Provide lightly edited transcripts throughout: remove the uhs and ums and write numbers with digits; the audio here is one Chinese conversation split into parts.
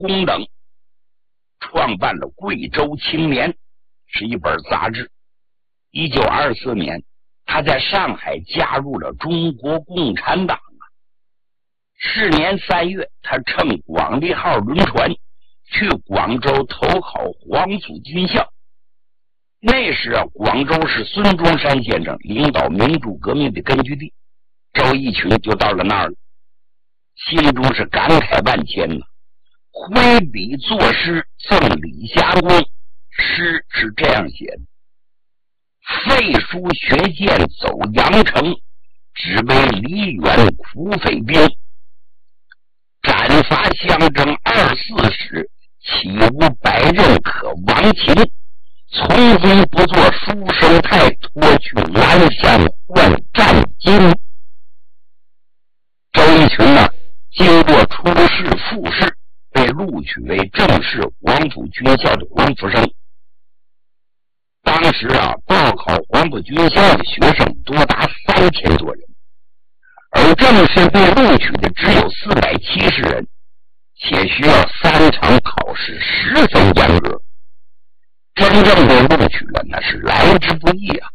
功等，创办了《贵州青年》，是一本杂志。1924年，他在上海加入了中国共产党。是年3月，他乘广利号轮船去广州投考黄埔军校。那时广州是孙中山先生领导民主革命的根据地，周逸群就到了那儿了，心中是感慨万千了，挥笔作诗赠李霞公。诗是这样写的：废书学剑走阳城，只为梨园苦匪兵。斩伐相争24时，岂无百人可亡秦？从今不做书生态，脱去蓝衫换战巾。周逸群呢，经过初试、复试，被录取为正式黄埔军校的黄埔生。当时报考黄埔军校的学生多达3000多人，而正式被录取的只有470人，且需要3场考试，十分严格。真正被录取了，那是来之不易啊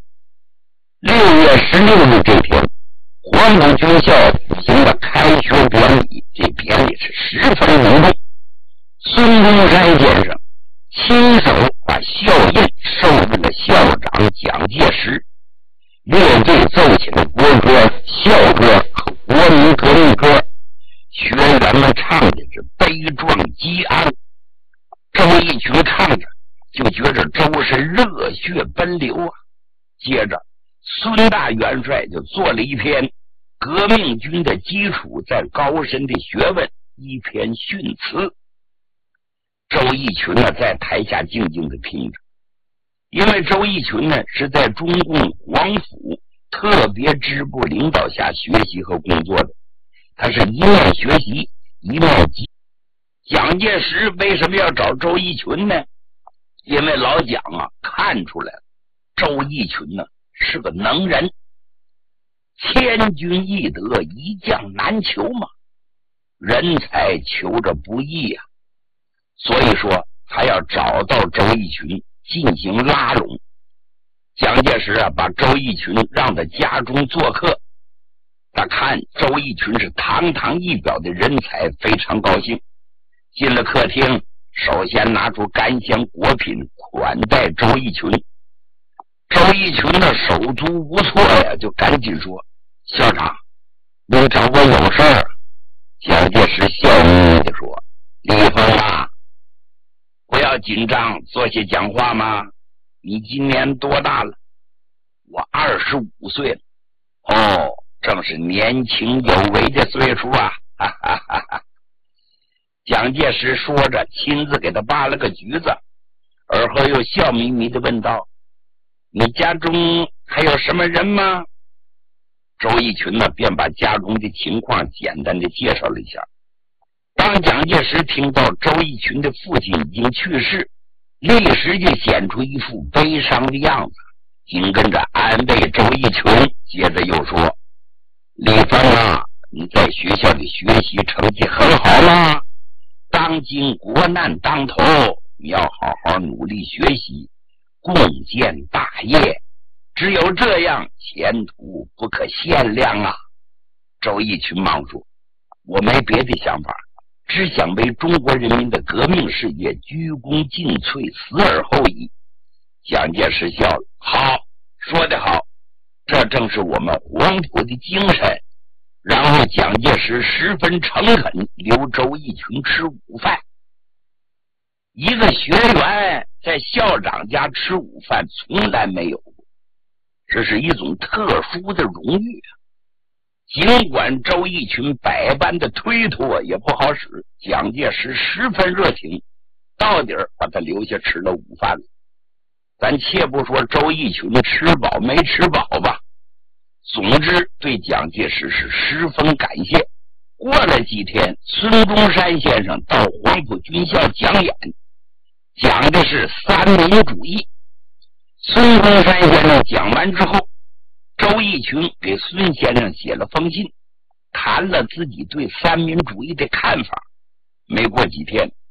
！6月16日这天，黄埔军校举行了开学典礼，这典礼是十分隆重。孙中山先生亲手把校印授予了校长蒋介石，乐队奏起了国歌、校歌和国民革命歌，学员们唱的是悲壮激昂。周逸群唱着就觉着周是热血奔流啊。接着孙大元帅就做了一篇革命军的基础在高深的学问，一篇训词。周逸群呢在台下静静的听着，因为周逸群呢是在中共黄埔特别支部领导下学习和工作的，他是一面学习一面记。蒋介石为什么要找周逸群呢？因为老蒋看出来了周逸群呢是个能人，千军易得，一将难求嘛，人才求着不易啊。所以说他要找到周逸群进行拉拢。蒋介石把周逸群让到家中做客，他看周逸群是堂堂一表的人才，非常高兴。进了客厅，首先拿出干香果品款待周逸群。周逸群的手足无措呀，就赶紧说：校长，你找我有事儿。蒋介石笑眯眯地说：李峰啊，不要紧张，做些讲话嘛。你今年多大了？我25岁了。哦，正是年轻有为的岁数啊！哈哈哈哈。蒋介石说着，亲自给他扒了个橘子，而后又笑眯眯地问道：你家中还有什么人吗？周逸群呢，便把家中的情况简单的介绍了一下。当蒋介石听到周逸群的父亲已经去世，立时就显出一副悲伤的样子，紧跟着安慰周逸群，接着又说：李峰啊，你在学校的学习成绩很好吗？当今国难当头，你要好好努力学习，共建大业，只有这样，前途不可限量啊！周逸群忙说：我没别的想法，只想为中国人民的革命事业鞠躬尽瘁，死而后已。蒋介石笑了：好，说得好，这正是我们黄埔的精神。然后蒋介石十分诚恳，留周逸群吃午饭。一个学员在校长家吃午饭从来没有过，这是一种特殊的荣誉啊。尽管周逸群百般的推脱也不好使，蒋介石十分热情，到底把他留下吃了午饭了。咱且不说周逸群吃饱没吃饱吧，总之对蒋介石是十分感谢。过了几天，孙中山先生到黄埔军校讲演，讲的是三民主义。孙中山先生讲完之后，周逸群给孙先生写了封信，谈了自己对三民主义的看法。没过几天，